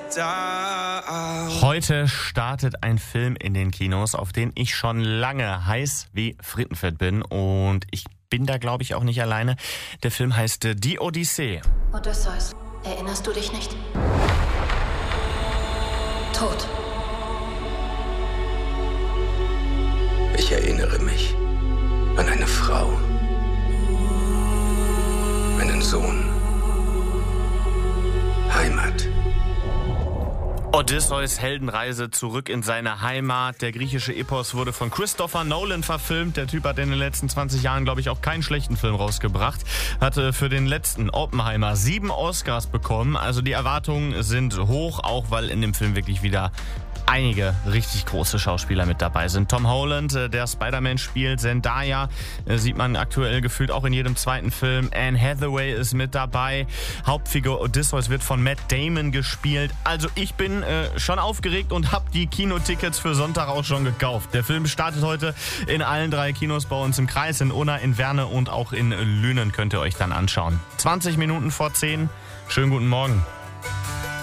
Heute startet ein Film in den Kinos, auf den ich schon lange heiß wie Frittenfett bin. Und ich bin da, glaube ich, auch nicht alleine. Der Film heißt Die Odyssee. Odysseus, erinnerst du dich nicht? Tot. Ich erinnere mich an eine Frau, einen Sohn, Heimat. Odysseus Heldenreise zurück in seine Heimat. Der griechische Epos wurde von Christopher Nolan verfilmt. Der Typ hat in den letzten 20 Jahren, glaube ich, auch keinen schlechten Film rausgebracht. Hatte für den letzten Oppenheimer 7 Oscars bekommen. Also die Erwartungen sind hoch, auch weil in dem Film wirklich wieder einige richtig große Schauspieler mit dabei sind. Tom Holland, der Spider-Man spielt, Zendaya, sieht man aktuell gefühlt auch in jedem zweiten Film. Anne Hathaway ist mit dabei. Hauptfigur Odysseus wird von Matt Damon gespielt. Also ich bin schon aufgeregt und habe die Kinotickets für Sonntag auch schon gekauft. Der Film startet heute in allen 3 Kinos bei uns im Kreis, in Unna, in Werne und auch in Lünen könnt ihr euch dann anschauen. 20 Minuten vor 10. Schönen guten Morgen.